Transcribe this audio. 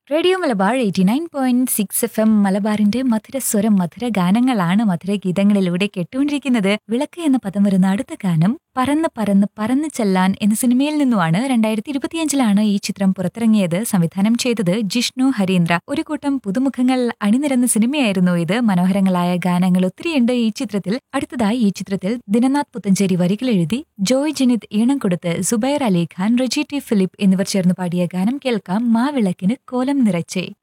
Radio Malabar 89.6 FM മലബാറിന്റെ മധുരസ്വരം മധുര ഗാനങ്ങളാണ് മധുര ഗീതങ്ങളിലൂടെ കേട്ടുകൊണ്ടിരിക്കുന്നത്. വിളക്ക് എന്ന പദം വരുന്ന അടുത്ത ഗാനം പറന്ന് പറന്ന് പറന്ന് ചെല്ലാൻ എന്ന സിനിമയിൽ നിന്നുമാണ്. 2025 ഈ ചിത്രം പുറത്തിറങ്ങിയത്. സംവിധാനം ചെയ്തത് ജിഷ്ണു ഹരീന്ദ്ര. ഒരു കൂട്ടം പുതുമുഖങ്ങൾ അണിനിരന്ന സിനിമയായിരുന്നു ഇത്. മനോഹരങ്ങളായ ഗാനങ്ങൾ ഒത്തിരിയുണ്ട് ഈ ചിത്രത്തിൽ. അടുത്തതായി ഈ ചിത്രത്തിൽ ദിനനാഥ് പുത്തഞ്ചേരി വരികൾ എഴുതി ജോയ് ജനിത് ഈണം കൊടുത്ത് സുബൈർ അലി ഖാൻ, റെജി ടി ഫിലിപ്പ് എന്നിവർ ചേർന്ന് പാടിയ ഗാനം കേൾക്കാം. മാവിളക്കിന് കോലം നിറച്ചേ.